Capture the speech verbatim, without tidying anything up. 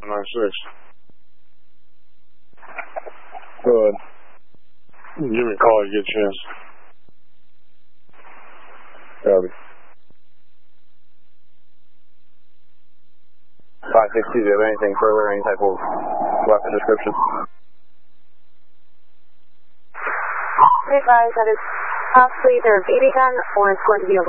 nine six. Go ahead. Give me a call if you get a chance. Copy. five six two, do you have anything further, any type of weapon description? Be advised that it's possibly either a B B gun or it's going to be a